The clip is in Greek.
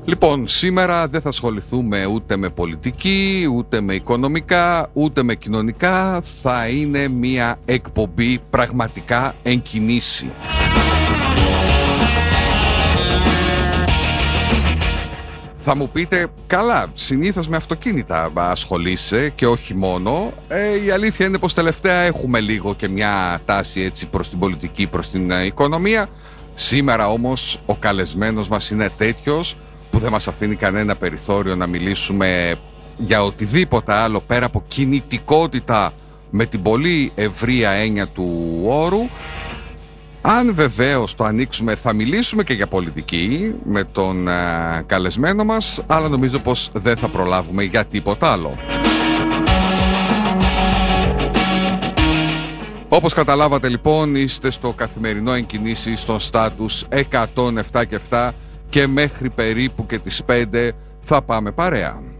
Λοιπόν, σήμερα δεν θα ασχοληθούμε ούτε με πολιτική, ούτε με οικονομικά, ούτε με κοινωνικά. Θα είναι μια εκπομπή πραγματικά εν κινήσει. Θα μου πείτε, καλά, συνήθως με αυτοκίνητα ασχολείσαι και όχι μόνο. Η αλήθεια είναι πως τελευταία έχουμε λίγο και μια τάση έτσι προς την πολιτική, προς την οικονομία. Σήμερα όμως ο καλεσμένος μας είναι τέτοιος που δεν μας αφήνει κανένα περιθώριο να μιλήσουμε για οτιδήποτε άλλο πέρα από κινητικότητα με την πολύ ευρεία έννοια του όρου. Αν βεβαίως το ανοίξουμε θα μιλήσουμε και για πολιτική με τον καλεσμένο μας, αλλά νομίζω πως δεν θα προλάβουμε για τίποτα άλλο. Όπως καταλάβατε λοιπόν, είστε στο καθημερινό εν κινήσει στον στάτους 107 και 7 και μέχρι περίπου και τις 5 θα πάμε παρέα.